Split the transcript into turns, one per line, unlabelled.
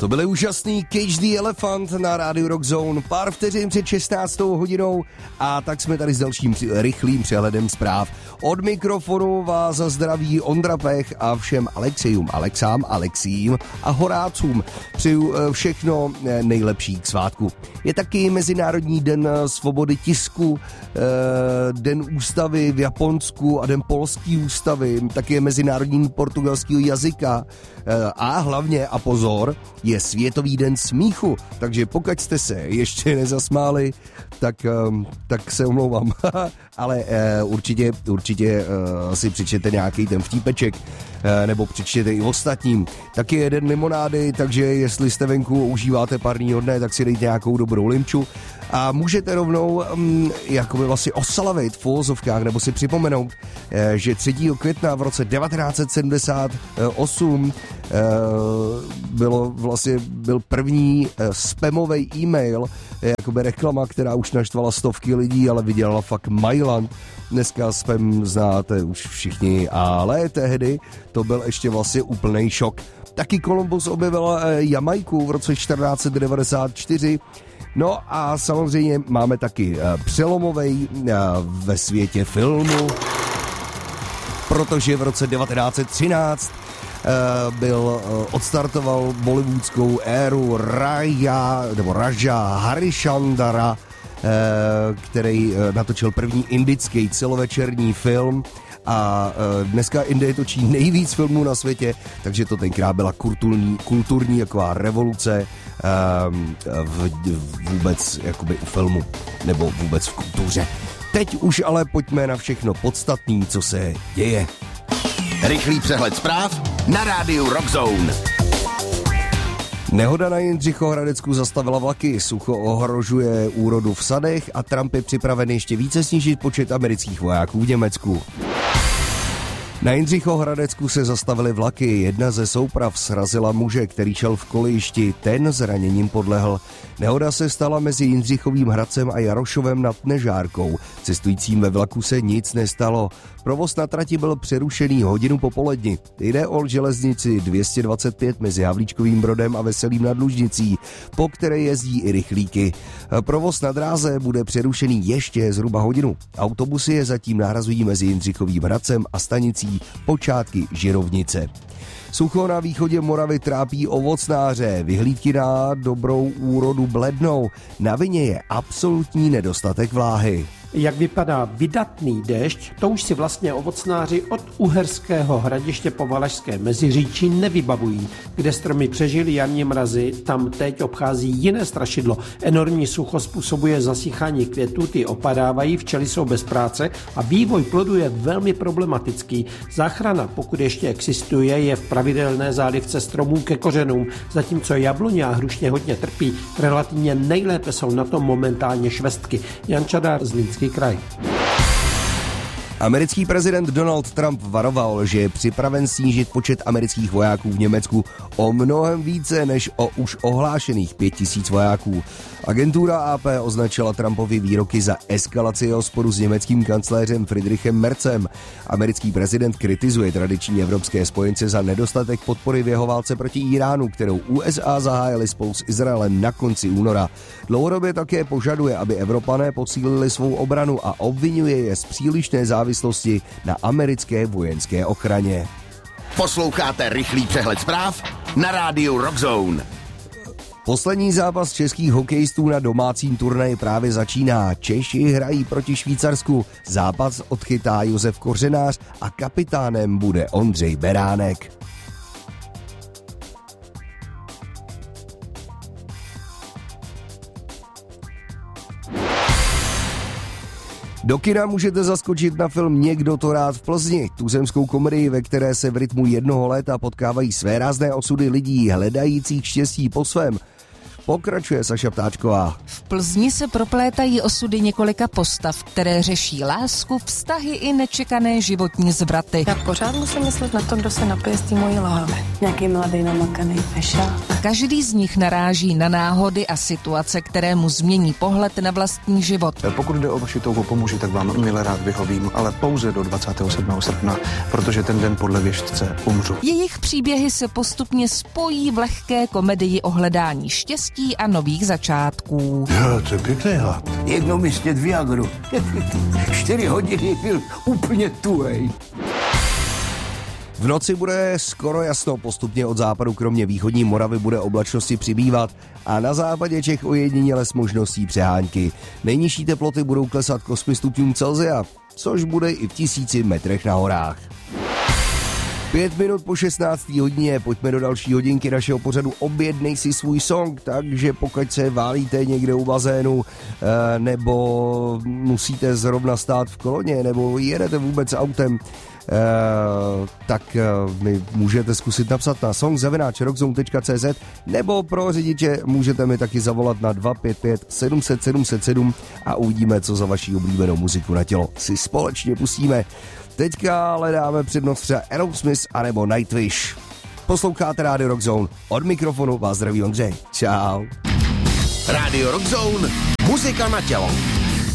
To byly úžasný Cage the Elephant na rádiu Rock Zone, pár vteřin před 16. hodinou a tak jsme tady s dalším rychlým přehledem zpráv. Od mikrofonu vás zdraví Ondra Pech a všem Alexejům, Alexám, Alexím a Horácům přeju všechno nejlepší k svátku. Je taky Mezinárodní den svobody tisku, den ústavy v Japonsku a den polský ústavy, taky je Mezinárodní portugalského jazyka a hlavně, a pozor, je Světový den smíchu, takže pokud jste se ještě nezasmáli, tak se omlouvám, ale určitě si přečtěte nějaký ten vtípeček, nebo přečtěte i ostatním. Taky je den limonády, takže jestli jste venku užíváte parního dne, tak si dejte nějakou dobrou limču a můžete rovnou jakoby vlastně oslavit v uvozovkách, nebo si připomenout, že 3. května v roce 1978 byl první spamový e-mail, jakoby reklama, která už naštvala stovky lidí, ale vydělala fakt majland. Dneska spam znáte už všichni, ale tehdy to byl ještě vlastně úplnej šok. Taky Columbus objevil Jamajku v roce 1494. No a samozřejmě máme taky přelomovej ve světě filmu, protože v roce 1913 odstartoval bollywoodskou éru Raja Harishandara, který natočil první indický celovečerní film a dneska Indie točí nejvíc filmů na světě, takže to tenkrát byla kulturní taková revoluce vůbec jakoby u filmu nebo vůbec v kultuře. Teď už ale pojďme na všechno podstatné, co se děje.
Rychlý přehled zpráv na rádiu Rock Zone.
Nehoda na Jindřichohradecku zastavila vlaky, sucho ohrožuje úrodu v sadech a Trump je připraven ještě více snížit počet amerických vojáků v Německu. Na Jindřichohradecku se zastavily vlaky, jedna ze souprav srazila muže, který šel v kolejišti, ten zraněním podlehl. Nehoda se stala mezi Jindřichovým Hradcem a Jarošovem nad Nežárkou. Cestujícím ve vlaku se nic nestalo. Provoz na trati byl přerušený hodinu po poledni. Jde o železnici 225 mezi Havlíčkovým Brodem a Veselým nad Lužnicí, po které jezdí i rychlíky. Provoz na dráze bude přerušený ještě zhruba hodinu. Autobusy je zatím nahrazují mezi Jindřichovým Hradcem a stanicí Počátky Žirovnice. Sucho na východě Moravy trápí ovocnáře, vyhlídky na dobrou úrodu blednou, na vině je absolutní nedostatek vláhy.
Jak vypadá vydatný déšť, to už si vlastně ovocnáři od Uherského Hradiště po Valašské Meziříčí nevybavují. Kde stromy přežily jarní mrazy, tam teď obchází jiné strašidlo. Enormní sucho způsobuje zasychání květů, ty opadávají, včely jsou bez práce a vývoj plodu je velmi problematický. Záchrana, pokud ještě existuje, je v pravidelné zálivce stromů ke kořenům, zatímco jabloně a hrušně hodně trpí. Relativně nejlépe jsou na tom momentálně švestky. Jan Čadár, Zlínský kraj.
Americký prezident Donald Trump varoval, že je připraven snížit počet amerických vojáků v Německu o mnohem více než o už ohlášených 5000 vojáků. Agentura AP označila Trumpovy výroky za eskalaci jeho sporu s německým kancléřem Friedrichem Merzem. Americký prezident kritizuje tradiční evropské spojence za nedostatek podpory v jeho válce proti Iránu, kterou USA zahájili spolu s Izraelem na konci února. Dlouhodobě také požaduje, aby Evropané posílili svou obranu a obvinuje je z přílišné závislosti na americké vojenské ochraně.
Posloucháte rychlý přehled zpráv na rádiu Rock Zone.
Poslední zápas českých hokejistů na domácím turnaji právě začíná. Češi hrají proti Švýcarsku. Zápas odchytá Josef Kořenář a kapitánem bude Ondřej Beránek. Do kina můžete zaskočit na film Někdo to rád v Plzni, tuzemskou komedii, ve které se v rytmu jednoho léta potkávají svérázné osudy lidí hledajících štěstí po svém. Pokračuje Saša Ptáčková.
V Plzni se proplétají osudy několika postav, které řeší lásku, vztahy i nečekané životní zvraty.
Já pořád musím myslet na to, kdo se napije z té mojí lahve. Nějaký mladý namakaný feša.
Každý z nich naráží na náhody a situace, které mu změní pohled na vlastní život.
Pokud jde o vaši touhu pomůži, tak vám milé rád vyhovím, ale pouze do 27. srpna, protože ten den podle věštce umřu.
Jejich příběhy se postupně spojí v lehké komedii o hledání štěstí a nových začátků.
Jo, to je pěkný hlad.
Jednou mi sněd Viagru. 4 hodiny byl úplně tuhej.
V noci bude skoro jasno, postupně od západu kromě východní Moravy bude oblačnosti přibývat a na západě Čech ojediněle s možností přehánky. Nejnižší teploty budou klesat k 8 stupňům Celsia, což bude i v 1000 metrech na horách. 5 minut po 16. hodině, pojďme do další hodinky našeho pořadu Objednej si svůj song, takže pokud se válíte někde u bazénu, nebo musíte zrovna stát v koloně, nebo jedete vůbec autem, tak mi můžete zkusit napsat na song@rockzone.cz nebo pro řidiče můžete mi taky zavolat na 255 700 707 a uvidíme, co za vaši oblíbenou muziku na tělo si společně pustíme. Teďka ale dáme přednost třeba Aerosmith anebo Nightwish. Posloucháte Radio Rock Zone, od mikrofonu vás zdraví Ondřej. Čau.
Radio Rock Zone, muzika na tělo.